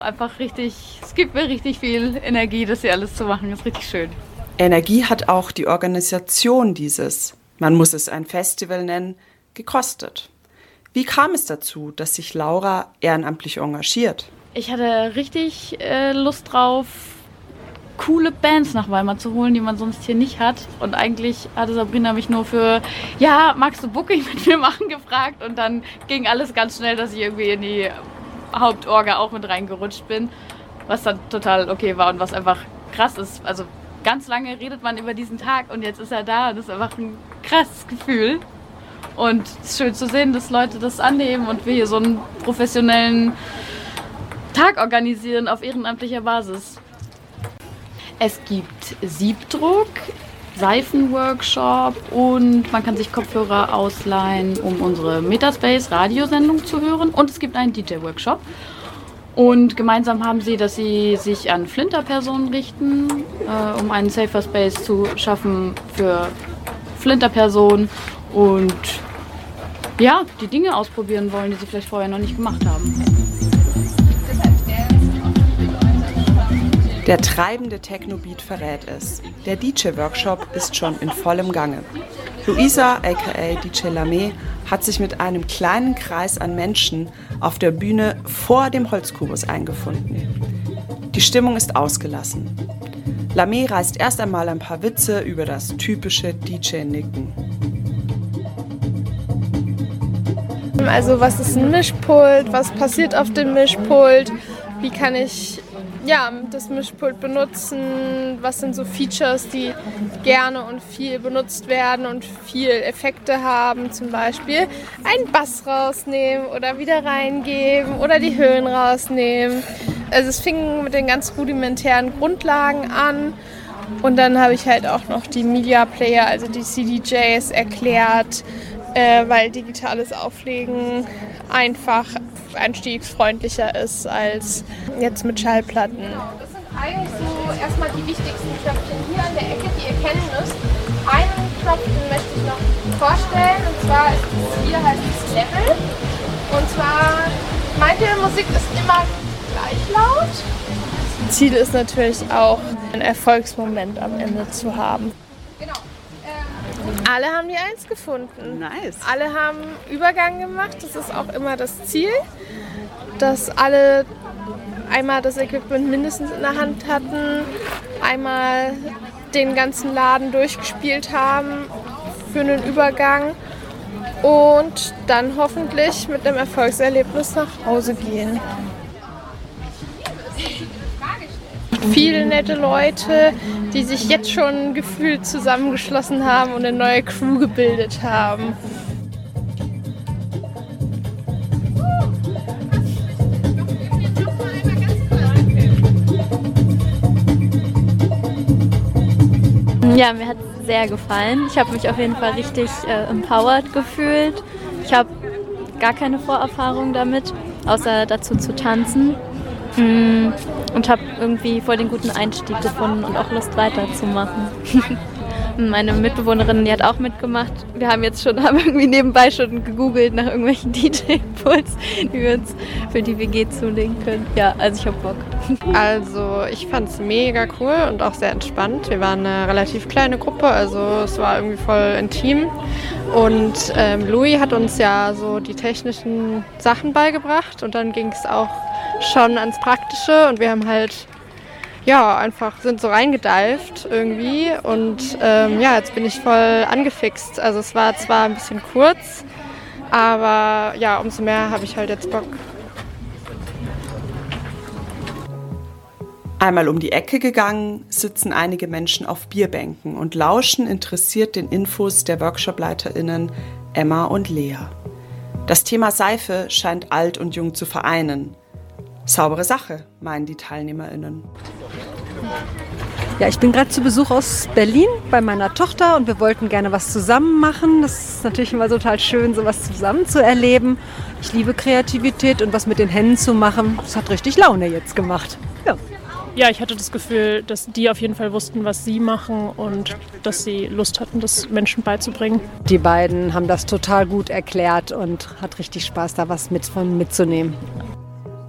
Einfach richtig, es gibt mir richtig viel Energie, das hier alles zu machen. Das ist richtig schön. Energie hat auch die Organisation dieses, man muss es ein Festival nennen, gekostet. Wie kam es dazu, dass sich Laura ehrenamtlich engagiert? Ich hatte richtig Lust drauf, coole Bands nach Weimar zu holen, die man sonst hier nicht hat. Und eigentlich hatte Sabrina mich nur für, ja, magst du Booking mit mir machen, gefragt. Und dann ging alles ganz schnell, dass ich irgendwie in die Hauptorga auch mit reingerutscht bin. Was dann total okay war und was einfach krass ist. Also ganz lange redet man über diesen Tag und jetzt ist er da. Und das ist einfach ein krasses Gefühl. Und es ist schön zu sehen, dass Leute das annehmen und wir hier so einen professionellen Tag organisieren auf ehrenamtlicher Basis. Es gibt Siebdruck, Seifenworkshop und man kann sich Kopfhörer ausleihen, um unsere Metaspace-Radiosendung zu hören. Und es gibt einen DJ-Workshop. Und gemeinsam haben sie, dass sie sich an Flinter-Personen richten, um einen Safer Space zu schaffen für Flinter-Personen und ja, die Dinge ausprobieren wollen, die sie vielleicht vorher noch nicht gemacht haben. Der treibende Techno-Beat verrät es. Der DJ-Workshop ist schon in vollem Gange. Luisa, aka DJ Lamé, hat sich mit einem kleinen Kreis an Menschen auf der Bühne vor dem Holzkubus eingefunden. Die Stimmung ist ausgelassen. Lamé reißt erst einmal ein paar Witze über das typische DJ-Nicken. Also was ist ein Mischpult, was passiert auf dem Mischpult, wie kann ich das Mischpult benutzen, was sind so Features, die gerne und viel benutzt werden und viel Effekte haben, zum Beispiel einen Bass rausnehmen oder wieder reingeben oder die Höhen rausnehmen. Also es fing mit den ganz rudimentären Grundlagen an und dann habe ich halt auch noch die Media Player, also die CDJs erklärt, weil digitales Auflegen einfach einstiegsfreundlicher ist als jetzt mit Schallplatten. Das sind eigentlich so erstmal die wichtigsten Knöpfchen hier an der Ecke, die ihr kennen müsst. Einen Knopf möchte ich noch vorstellen und zwar ist es hier halt das Level. Und zwar, meine Musik ist immer gleich laut. Ziel ist natürlich auch, einen Erfolgsmoment am Ende zu haben. Genau. Alle haben die Eins gefunden. Nice. Alle haben Übergang gemacht. Das ist auch immer das Ziel, dass alle einmal das Equipment mindestens in der Hand hatten, einmal den ganzen Laden durchgespielt haben für einen Übergang und dann hoffentlich mit einem Erfolgserlebnis nach Hause gehen. Viele nette Leute, die sich jetzt schon gefühlt zusammengeschlossen haben und eine neue Crew gebildet haben. Ja, mir hat es sehr gefallen. Ich habe mich auf jeden Fall richtig empowered gefühlt. Ich habe gar keine Vorerfahrung damit, außer dazu zu tanzen. Und habe irgendwie voll den guten Einstieg gefunden und auch Lust weiterzumachen. Meine Mitbewohnerin, die hat auch mitgemacht. Wir haben irgendwie nebenbei schon gegoogelt nach irgendwelchen DJ-Puls, die wir uns für die WG zulegen können. Ja, also ich hab Bock. Also ich fand es mega cool und auch sehr entspannt. Wir waren eine relativ kleine Gruppe, also es war irgendwie voll intim. Und Louis hat uns ja so die technischen Sachen beigebracht und dann ging es auch schon ans Praktische und wir haben halt sind so reingedived irgendwie und jetzt bin ich voll angefixt. Also es war zwar ein bisschen kurz, aber ja, umso mehr habe ich halt jetzt Bock. Einmal um die Ecke gegangen, sitzen einige Menschen auf Bierbänken und lauschen interessiert den Infos der WorkshopleiterInnen Emma und Lea. Das Thema Seife scheint alt und jung zu vereinen. Saubere Sache, meinen die TeilnehmerInnen. Ja, ich bin gerade zu Besuch aus Berlin bei meiner Tochter und wir wollten gerne was zusammen machen. Das ist natürlich immer total schön, sowas zusammen zu erleben. Ich liebe Kreativität und was mit den Händen zu machen. Das hat richtig Laune jetzt gemacht. Ja, ich hatte das Gefühl, dass die auf jeden Fall wussten, was sie machen und dass sie Lust hatten, das Menschen beizubringen. Die beiden haben das total gut erklärt und hat richtig Spaß, da was mitzunehmen.